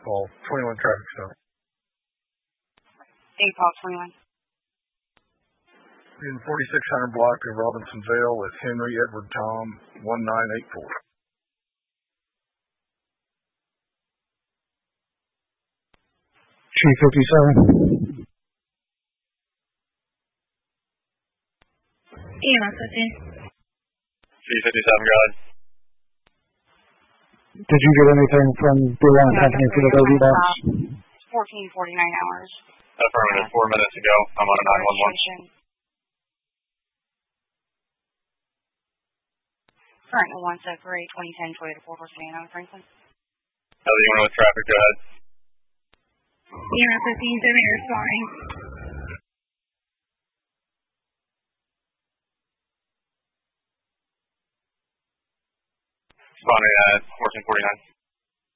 call. 21 traffic stop. 8 call 21. In 4600 block of Robinson Vale with Henry Edward Tom, 1984. Chief 57. EMS 15. Chief 57, go ahead. Did you get anything from Bureau and Company for the baby box? 1449 hours. Affirmative, 4 minutes ago. I'm on a 911. Current 1 for a 2010 Toyota 4 sedan out of Franklin. Heather, you want to know traffic? Go ahead. EMS 15, 7 years flying. Responding at 1449.